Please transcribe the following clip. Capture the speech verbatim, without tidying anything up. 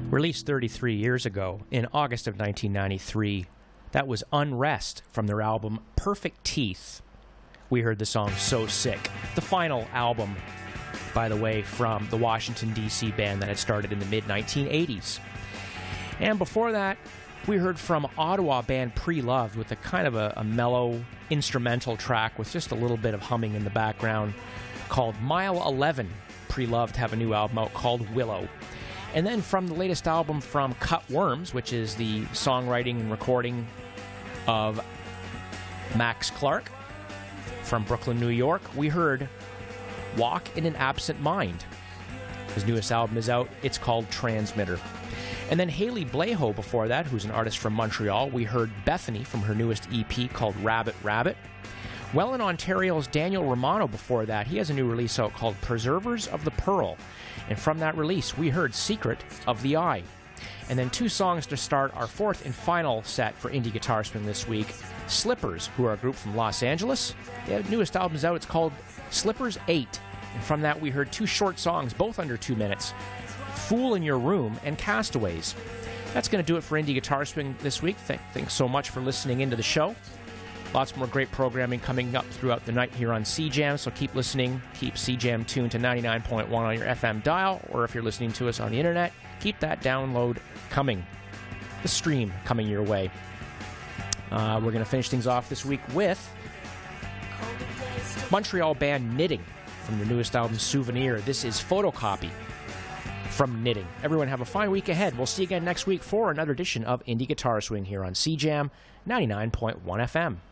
Released thirty-three years ago, in August of nineteen ninety-three, that was Unrest from their album Perfect Teeth. We heard the song So Sick, the final album, by the way, from the Washington, D C band that had started in the mid nineteen eighties. And before that, we heard from Ottawa band Pre-Loved with a kind of a, a mellow instrumental track with just a little bit of humming in the background called Mile eleven. Pre-Loved have a new album out called Willow. And then from the latest album from Cut Worms, which is the songwriting and recording of Max Clark from Brooklyn, New York, we heard Walk in an Absent Mind. His newest album is out. It's called Transmitter. And then Haley Blejo before that, who's an artist from Montreal. We heard Bethany from her newest E P called Rabbit Rabbit. Welland, Ontario's Daniel Romano before that. He has a new release out called Preservers of the Pearl. And from that release, we heard Secret of the Eye. And then two songs to start our fourth and final set for Indie Guitar Swing this week. Slippers, who are a group from Los Angeles. Their newest album's out. It's called Slippers eight. And from that, we heard two short songs, both under two minutes. Fool in Your Room and Castaways. That's going to do it for Indie Guitar Swing this week. Th- thanks so much for listening into the show. Lots more great programming coming up throughout the night here on C Jam, so keep listening. Keep C Jam tuned to ninety-nine point one on your F M dial, or if you're listening to us on the internet, keep that download coming. The stream coming your way. Uh, we're going to finish things off this week with Montreal band Knitting from their newest album, Souvenir. This is Photocopy from Knitting. Everyone have a fine week ahead. We'll see you again next week for another edition of Indie Guitar Swing here on C Jam ninety-nine point one F M.